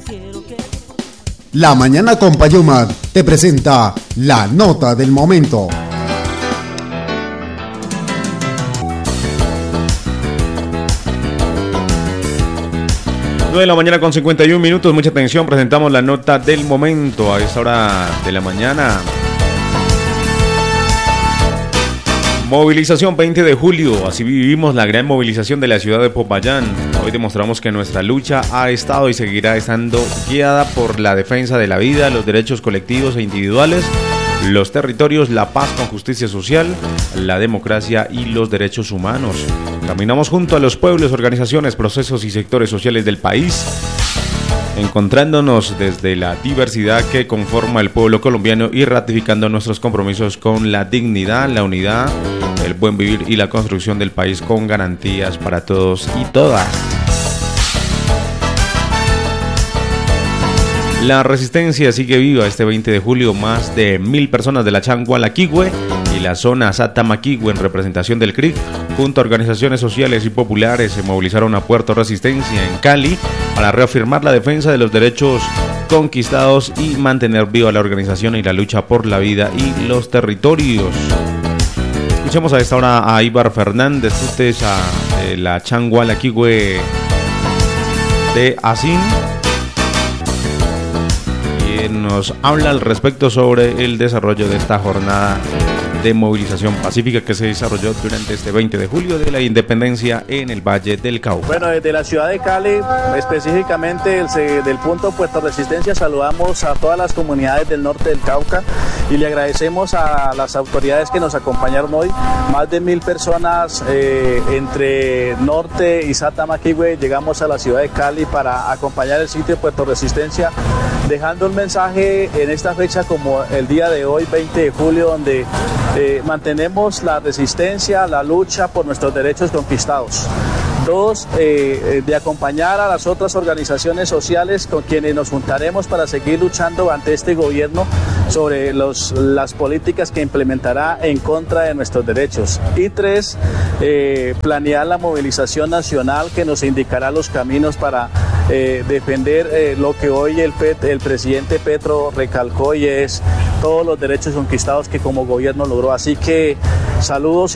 La Mañana con Payomar te presenta la nota del momento. 9 de la mañana con 51 minutos, mucha atención, presentamos la nota del momento a esta hora de la mañana. Movilización 20 de julio, así vivimos la gran movilización de la ciudad de Popayán. Hoy demostramos que nuestra lucha ha estado y seguirá estando guiada por la defensa de la vida, los derechos colectivos e individuales, los territorios, la paz con justicia social, la democracia y los derechos humanos. Caminamos junto a los pueblos, organizaciones, procesos y sectores sociales del país, encontrándonos desde la diversidad que conforma el pueblo colombiano y ratificando nuestros compromisos con la dignidad, la unidad, el buen vivir y la construcción del país con garantías para todos y todas. La resistencia sigue viva este 20 de julio. Más de 1,000 personas de la Changualaquihue y la zona Satamaquihue en representación del CRIC, junto a organizaciones sociales y populares, se movilizaron a Puerto Resistencia en Cali para reafirmar la defensa de los derechos conquistados y mantener viva la organización y la lucha por la vida y los territorios. Escuchemos a esta hora a Ibar Fernández, tutesa de la Changualaquihue de Asín, nos habla al respecto sobre el desarrollo de esta jornada de movilización pacífica que se desarrolló durante este 20 de julio de la independencia en el Valle del Cauca. Bueno, desde la ciudad de Cali, específicamente del punto Puerto Resistencia, saludamos a todas las comunidades del norte del Cauca y le agradecemos a las autoridades que nos acompañaron hoy. Más de 1,000 personas entre norte y Satamaquihue llegamos a la ciudad de Cali para acompañar el sitio de Puerto Resistencia, dejando un mensaje en esta fecha como el día de hoy, 20 de julio, donde mantenemos la resistencia, la lucha por nuestros derechos conquistados. Dos, de acompañar a las otras organizaciones sociales con quienes nos juntaremos para seguir luchando ante este gobierno sobre las políticas que implementará en contra de nuestros derechos. Y tres, planear la movilización nacional que nos indicará los caminos para defender lo que hoy el presidente Petro recalcó, y es todos los derechos conquistados que como gobierno logró. Así que saludos.